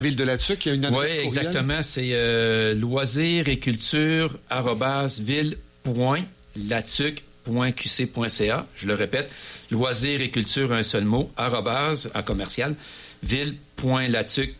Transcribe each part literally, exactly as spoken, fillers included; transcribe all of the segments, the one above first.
Ville de Latuc, il y a une adresse courriel. Oui, exactement. C'est euh, loisirs et culture arobase ville point latuc point q c point c a. Je le répète, loisirs et culture, un seul mot, arobase, en commercial, ville point latuc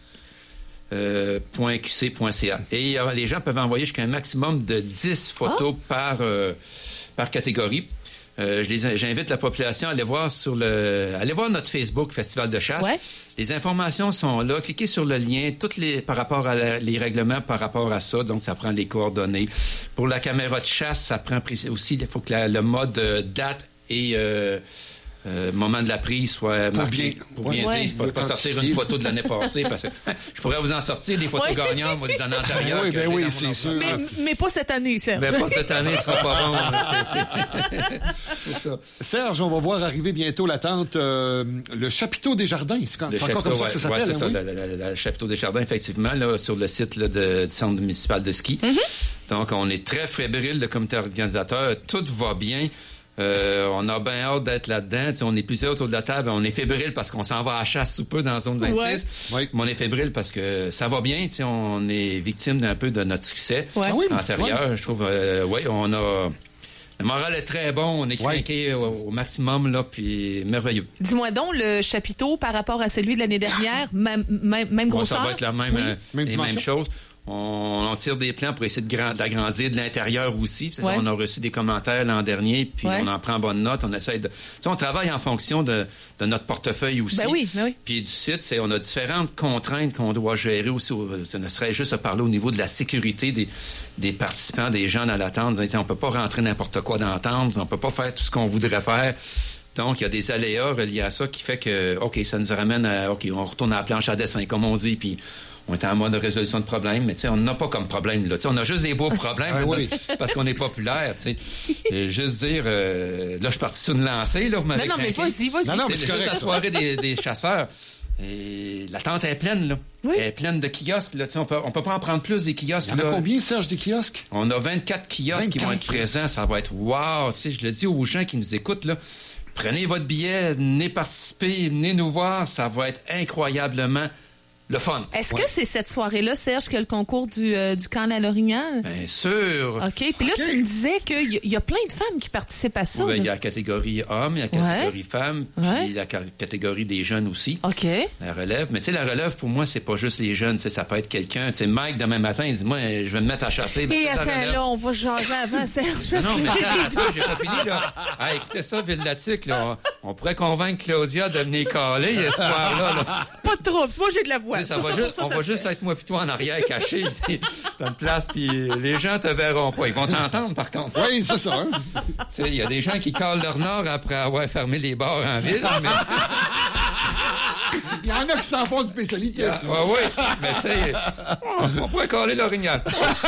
point q c point c a. Et euh, les gens peuvent envoyer jusqu'à un maximum de dix photos oh. par, euh, par catégorie. Euh, je les, j'invite la population à aller voir sur le, aller voir notre Facebook Festival de chasse. Ouais. Les informations sont là. Cliquez sur le lien, toutes les par rapport à la, les règlements par rapport à ça. Donc, ça prend les coordonnées. Pour la caméra de chasse, ça prend aussi. Il faut que la, le mode euh, date et euh, Euh, moment de la prise soit pour marqué. Bien, pour bien ouais, dire, pas, pas sortir une photo de l'année passée parce que je pourrais vous en sortir des photos ouais. gagnantes, moi, des années antérieures. Oui, ben oui, c'est sûr. Mais, mais pas cette année, Serge. Mais pas cette année, ce sera pas bon. c'est, c'est... c'est ça. Serge, on va voir arriver bientôt la tente, euh, le chapiteau des Jardins. C'est, quand, c'est chapiteau, encore comme ça ouais, que ça s'appelle. Ouais, c'est hein, ça, oui? le, le, le, le chapiteau des Jardins, effectivement, là, sur le site là, de, du centre municipal de ski. Mm-hmm. Donc, on est très fébrile, le comité organisateur. Tout va bien. Euh, on a bien hâte d'être là-dedans. T'sais, on est plusieurs autour de la table. On est fébrile parce qu'on s'en va à la chasse sous peu dans la zone vingt-six. Ouais. Mais on est fébrile parce que ça va bien. T'sais, on est victime d'un peu de notre succès ouais. antérieur. Ouais. Je trouve, euh, oui, on a... Le moral est très bon. On est craqué ouais. au, au maximum, là, puis merveilleux. Dis-moi donc, le chapiteau par rapport à celui de l'année dernière, même, même, même bon, grosseur? Ça va être la même, oui. euh, même les mêmes choses. On, on tire des plans pour essayer de grand, d'agrandir de l'intérieur aussi. Ouais. On a reçu des commentaires l'an dernier, puis ouais. on en prend bonne note. On essaie de... Tu sais, on travaille en fonction de, de notre portefeuille aussi. Ben oui, ben oui. Puis du site, c'est, on a différentes contraintes qu'on doit gérer aussi. Ce ne serait juste à parler au niveau de la sécurité des, des participants, des gens dans l'attente. On ne peut pas rentrer n'importe quoi dans l'attente. On ne peut pas faire tout ce qu'on voudrait faire. Donc, il y a des aléas reliés à ça qui fait que, OK, ça nous ramène à... OK, on retourne à la planche à dessin, comme on dit, puis... On est en mode de résolution de problèmes, mais tu sais, on n'a pas comme problème, là. Tu sais, on a juste des beaux problèmes, ah, oui. parce qu'on est populaire, tu sais. Juste dire, euh, là, je suis parti sur une lancée, là, vous m'avez Non, non, craqué. mais vas-y, vas-y. Non, non, c'est, c'est juste la soirée des, des chasseurs. Et la tente est pleine, là. Oui. Elle est pleine de kiosques, là. Tu sais, on peut, on peut pas en prendre plus des kiosques, là. Il y en a combien, Serge, des kiosques? On a vingt-quatre kiosques vingt-quatre qui vont être présents. Ça va être wow! Tu sais, je le dis aux gens qui nous écoutent, là. Prenez votre billet, venez participer, venez nous voir. Ça va être incroyablement le fun. Est-ce ouais. que c'est cette soirée-là, Serge, que le concours du, euh, du camp à l'Orignal? Bien sûr. OK. Puis là, okay. tu me disais qu'il y, y a plein de femmes qui participent à ça. Oui, il y a la catégorie hommes, il y a la catégorie ouais. femmes, puis ouais. la catégorie des jeunes aussi. OK. La relève. Mais tu sais, la relève, pour moi, c'est pas juste les jeunes. Tu sais, ça peut être quelqu'un. Tu sais, Mike, demain matin, il dit, moi, je vais me mettre à chasser. Et attends, là, on va jaser avant, Serge. Non, non, mais attends, attends, j'ai pas fini, là. Ah, écoutez ça, Ville-Latuc, là. On, on pourrait convaincre Claudia de venir caler ce soir-là, là. Pas de trouble. Moi, j'ai de la voix. Ça, ça, va juste, ça, on ça va juste être moi pis toi en arrière caché dans une place, puis les gens te verront pas. Ils vont t'entendre, par contre. Oui, c'est ça. Hein? Tu sais, il y a des gens qui calent leur nord après avoir fermé les bars en ville, mais... Il y en a qui s'en font du spécialité. Oui, oui. Mais tu sais, on, on pourrait caler l'orignal.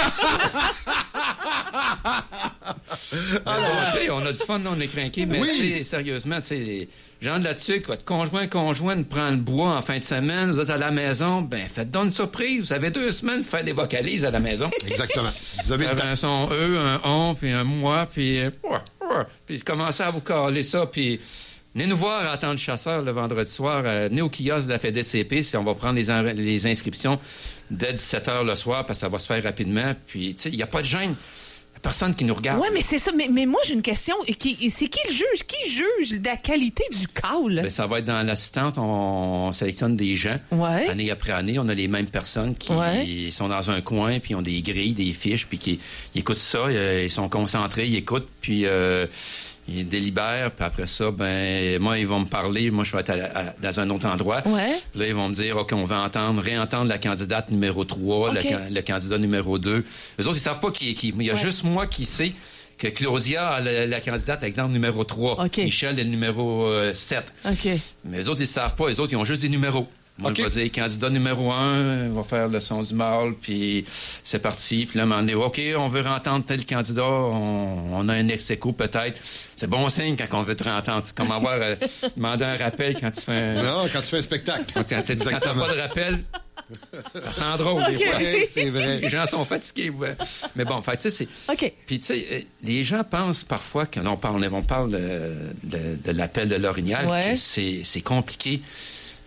Alors, tu sais, on a du fun, on est craqués, mais oui. tu sais, sérieusement, tu sais, Jean de Latuc, votre conjoint, conjointe prend le bois en fin de semaine, vous êtes à la maison, ben faites donc une surprise. Vous avez deux semaines pour faire des vocalises à la maison. Exactement. Vous avez faire un son eux, un on, puis un moi, puis euh, puis commencez à vous caler ça, puis venez nous voir à Attendre Chasseur le vendredi soir, euh, venez au kiosque de la F D C P, si on va prendre les, en, les inscriptions dès dix-sept heures le soir, parce que ça va se faire rapidement, puis tu sais, il n'y a pas de gêne. Personne qui nous regarde. Oui, mais c'est ça. Mais, mais moi, j'ai une question. Qui, c'est qui le juge? Qui juge la qualité du call? Ben, ça va être dans l'assistante. On, on sélectionne des gens. Ouais. Année après année, on a les mêmes personnes qui ouais. sont dans un coin, puis ont des grilles, des fiches, puis qui ils écoutent ça. Ils sont concentrés, ils écoutent, puis... Euh, ils délibèrent, puis après ça, ben moi, ils vont me parler. Moi, je vais être à, à, dans un autre endroit. Ouais. Là, ils vont me dire, OK, on va entendre, réentendre la candidate numéro trois, okay. le, le candidat numéro deux. Eux autres, ils savent pas qui est qui. Mais il y a ouais. juste moi qui sais que Claudia a la, la candidate, exemple, numéro trois. Okay. Michel est le numéro euh, sept. Okay. Mais eux autres, ils savent pas. Les autres, ils ont juste des numéros. Moi, okay. je vais dire, candidat numéro un, on va faire le son du mâle, puis c'est parti. Puis là, on dit, OK, on veut entendre tel candidat, on, on a un ex-écho peut-être. C'est bon signe quand on veut te entendre. C'est comme avoir euh, demandé un rappel quand tu fais un... Non, quand tu fais un spectacle. Quand tu dis, quand t'as pas de rappel, ça sent drôle okay. des fois. Oui, c'est vrai. Les gens sont fatigués. Ouais. Mais bon, en fait, tu sais, c'est... OK. Puis, tu sais, les gens pensent parfois que l'on parle, on parle de, de, de l'appel de l'orignal, ouais. que c'est, c'est compliqué.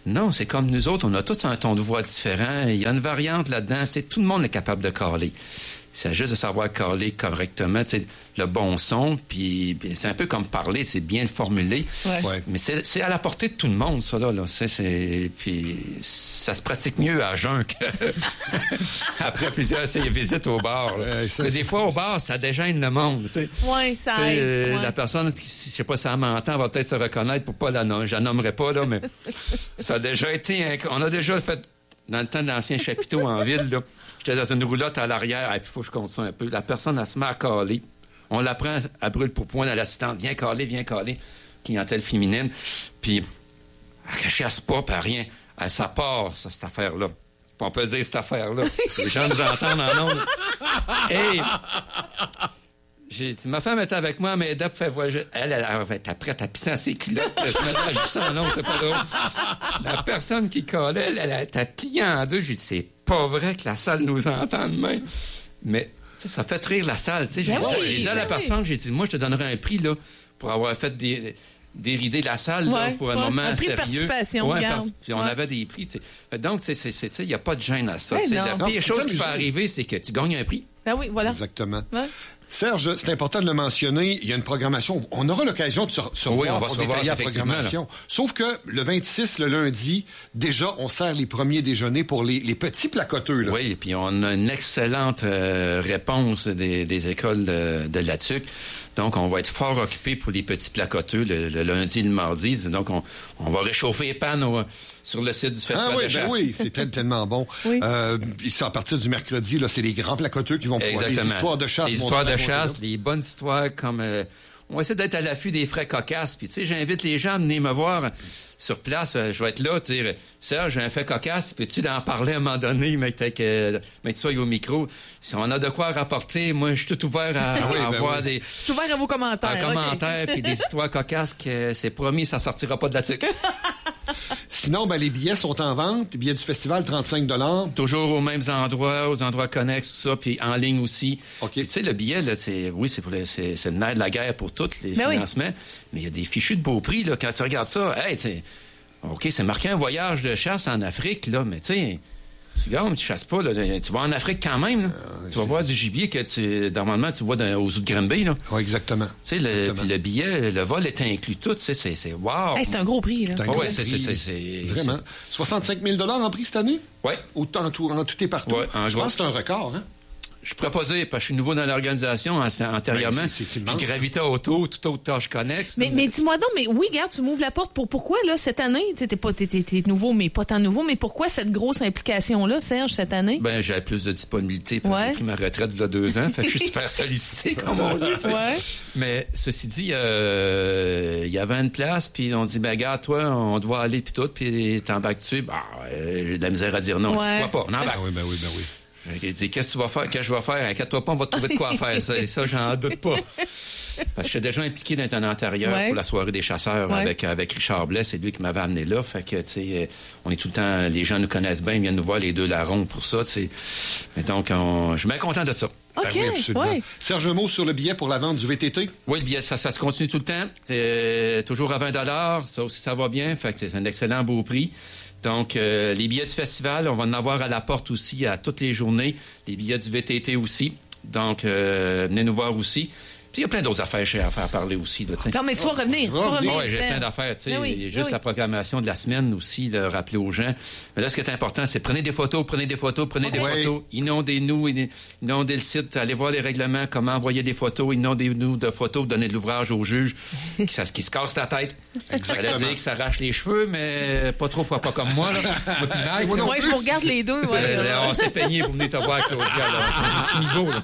Non, c'est comme nous autres, on a tous un ton de voix différent. Il y a une variante là-dedans. Tu sais, tout le monde est capable de caler. C'est juste de savoir caler correctement, tu sais, le bon son, puis c'est un peu comme parler, c'est bien le formuler. Ouais. Ouais. Mais c'est, c'est à la portée de tout le monde, ça, là. là. C'est, c'est, puis ça se pratique mieux à jeun qu'après plusieurs visites au bar. Ouais, ça, Mais c'est... des fois, au bar, ça dégêne le monde, tu sais. Oui, ça Tu sais, aide. euh, ouais. La personne, qui, je sais pas si elle m'entend, va peut-être se reconnaître pour pas la nommer. Je la nommerai pas, là, mais ça a déjà été... Un... On a déjà fait, dans le temps de l'ancien chapiteau en ville, là, j'étais dans une roulotte à l'arrière, et puis il faut que je compte ça un peu. La personne, elle se met à caler. On la prend à brûle pour point à l'assistante. Viens caler, viens caler. Clientèle féminine. Puis, elle cachasse pas, pas rien. Elle, ça part, ça, cette affaire-là. Puis on peut dire cette affaire-là. Les gens nous entendent en ondes. Hey! J'ai dit, ma femme était avec moi, mais elle fait voyager. Elle, elle, elle était prête à pisser dans ses culottes. Elle se mettait juste en ondes, c'est pas drôle. La personne qui collait, elle, elle était pliée en deux. J'ai dit, c'est pas vrai que la salle nous entend demain. Mais, tu sais, ça fait rire la salle. Tu sais, j'ai Ben dit, oui, j'ai dit à la ben personne, j'ai dit, moi, je te donnerais un prix, là, pour avoir fait des, dérider la salle, là, Ouais, pour un ouais. moment Un prix de sérieux. participation, Ouais, regarde. parce- puis on Ouais. avait des prix, tu sais. Donc, tu sais, il n'y a pas de gêne à ça. Ben Tu sais, non. la Non, pire c'est chose ça, qui mais peut je- arriver, c'est que tu gagnes un prix. Ben oui, voilà. Exactement. Ouais. Serge, c'est important de le mentionner, il y a une programmation. On aura l'occasion de se, se Oui, revoir on va pour se revoir, détailler la effectivement, programmation. Sauf que le vingt-six, le lundi, déjà, on sert les premiers déjeuners pour les, les petits placoteux. Là. Oui, et puis on a une excellente euh, réponse des, des écoles de, de la T U C. Donc, on va être fort occupé pour les petits placoteux le, le lundi et le mardi. Donc, on, on va réchauffer les pannes au- sur le site du Festival Ah oui, de ben chasse. oui, c'est tel- tellement bon. Oui. Euh, ici, à partir du mercredi, là, c'est les grands placoteux qui vont pouvoir. Les Exactement. histoires de chasse. Les vont histoires se de raconter chasse, là. les bonnes histoires comme... euh, on va essayer d'être à l'affût des frais cocasses. Puis, tu sais, j'invite les gens à venir me voir sur place. Euh, je vais être là, tu sais, Serge, j'ai un fait cocasse. Peux-tu en parler à un moment donné, mais que euh, mais tu sois au micro? Si on a de quoi rapporter, moi, je suis tout ouvert à, Ah oui, à ben avoir oui. des... Je suis ouvert à vos commentaires. En OK. commentaire, puis des histoires cocasses que c'est promis, ça sortira pas de la T U C. Sinon, ben, les billets sont en vente. Les billets du festival, trente-cinq dollars. Toujours aux mêmes endroits, aux endroits connexes, tout ça, puis en ligne aussi. OK. Puis, tu sais, le billet, là, c'est, oui, c'est, pour le, c'est, c'est le nerf de la guerre pour tous les Ben oui. financements, mais il y a des fichus de beau prix, là, quand tu regardes ça. Hey, tu sais, OK, c'est marqué un voyage de chasse en Afrique, là, mais tu sais, tu regardes, tu chasses pas, là, tu vas en Afrique quand même, là. Tu vas voir du gibier que tu, normalement, tu vois dans, aux zoo de Granby, là. Oui, exactement. Tu sais, le, Exactement. puis le billet, le vol est inclus tout, tu sais, c'est, c'est wow. Hey, c'est un gros prix, là. C'est un Ah gros ouais, c'est, prix. c'est, c'est, c'est- Vraiment. soixante-cinq mille dollars en prix cette année? Ouais. Autant en tout, en tout et partout. Ouais, en Je jouant. pense que c'est un record, hein? Je pourrais pas dire, parce que je suis nouveau dans l'organisation an- antérieurement. Ben, c'est- c'est immense, je gravitais autour, tout autre tâche connexe. Mais, mais dis-moi donc, mais oui, regarde, tu m'ouvres la porte pour pourquoi, là, cette année? Tu sais, t'es pas, t'es, t'es- t'es nouveau, mais pas tant nouveau, mais pourquoi cette grosse implication-là, Serge, cette année? Ben, j'avais plus de disponibilité parce que Ouais. j'ai pris ma retraite il y a deux ans. Fait que je suis super sollicité, comme on dit. tu sais. Ouais. Mais ceci dit, euh, il y avait une place, puis on dit, ben, regarde, toi, on doit aller, puis tout, puis t'embarques dessus. Bah, euh, j'ai de la misère à dire non. Ouais. Pourquoi pas? On Ben embarque. oui, ben oui, ben oui. J'ai dit, qu'est-ce que tu vas faire? Qu'est-ce que je vais faire? Inquiète-toi pas, on va te trouver de quoi faire. Ça, et ça, j'en doute pas. Parce que j'étais déjà impliqué dans un antérieur Ouais. pour la soirée des chasseurs Ouais. avec, avec Richard Blais. C'est lui qui m'avait amené là. Fait que, tu sais, euh, on est tout le temps, les gens nous connaissent bien, ils viennent nous voir les deux larrons pour ça, tu sais. Mais donc, on- je suis bien content de ça. OK, Ben oui, absolument. ouais. Serge, un mot sur le billet pour la vente du V T T? Oui, le billet, ça, ça se continue tout le temps. C'est toujours à vingt dollars. Ça aussi, ça va bien. Fait que c'est un excellent beau prix. Donc, euh, les billets du festival, on va en avoir à la porte aussi à toutes les journées. Les billets du V T T aussi. Donc, euh, venez nous voir aussi. Puis, il y a plein d'autres affaires chez- à faire parler aussi. Là, tu sais. Non, mais tu vas revenir. Tu vas Ouais, revenir, Oui, j'ai Serge. plein d'affaires, tu sais. Ben oui, Il y a ben juste oui. la programmation de la semaine aussi, de rappeler aux gens. Mais là, ce qui est important, c'est prenez des photos, prenez des photos, prenez des Ouais. photos. Inondez-nous, in- inondez le site, allez voir les règlements, comment envoyer des photos, inondez-nous de photos, donnez de l'ouvrage au juge qui, ça, qui se casse la tête. Exactement. Ça veut dire que ça arrache les cheveux, mais pas trop, pas, pas comme moi, là. Moi, puis Mike, Moi non là. Ouais, je vous regarde les deux. Ouais, Euh, ouais. là, on s'est peigné pour venir te voir, Claudia. Là. C'est du niveau, là.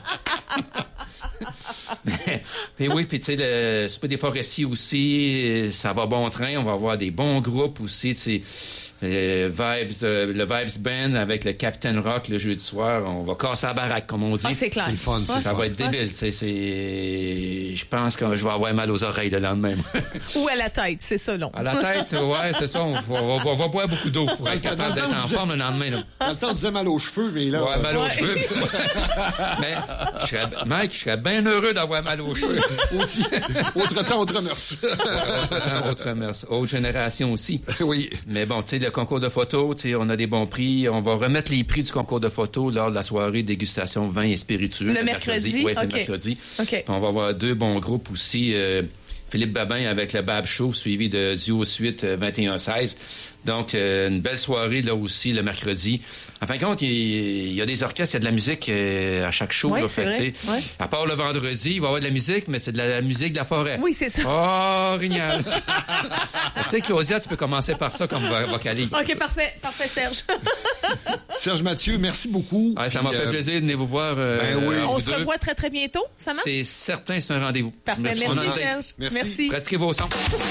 mais, mais oui, puis tu sais, le Souper des forestiers aussi, euh, ça va bon train. On va avoir des bons groupes aussi, tu sais. euh, Vibes, euh, le Vibes Band avec le Captain Rock le jeudi soir. On va casser la baraque, comme on dit. Ah, c'est clair. C'est le fun, c'est Ouais. le Ça fun. va être débile, tu sais. c'est- Je pense que je vais avoir mal aux oreilles le lendemain. Ou à la tête, c'est ça, long. À la tête, ouais, c'est ça. On va, on va- on va boire beaucoup d'eau pour être capable d'être en forme le lendemain. Là. Dans le temps, on disait mal aux cheveux, mais là... Ouais, mal aux Ouais. cheveux. Mais, je serais, Mike, je serais bien heureux d'avoir mal aux cheveux. aussi. Autre temps, autre mœurs. Autre temps, autre mœurs. Autre génération aussi. oui. Mais bon, tu sais, le concours de photos, tu sais, on a des bons prix. On va remettre les prix du concours de photos lors de la soirée dégustation vin et spiritueux. Le, le mercredi? mercredi. Oui, okay. le mercredi. Okay. On va avoir deux bons groupes aussi. Euh, Philippe Babin avec le Bab Show, suivi de Duo Suite euh, vingt et un seize. Donc, euh, une belle soirée, là aussi, le mercredi. En fin de compte, il y, il y a des orchestres, il y a de la musique euh, à chaque show. Oui, là, c'est fait, vrai. Ouais. À part le vendredi, il va y avoir de la musique, mais c'est de la, la musique de la forêt. Oui, c'est ça. Oh, génial! Tu sais, Claudia, tu peux commencer par ça comme vo- vocaliste. OK, parfait. Parfait, Serge. Serge Mathieu, merci beaucoup. Ah, ça Puis, m'a fait euh, plaisir de venir vous voir. Euh, ben oui. euh, On vous se deux. revoit très, très bientôt. Ça marche? C'est certain, c'est un rendez-vous. Parfait. Merci, On en- Serge. Merci. Merci. Pratiquez vos sons.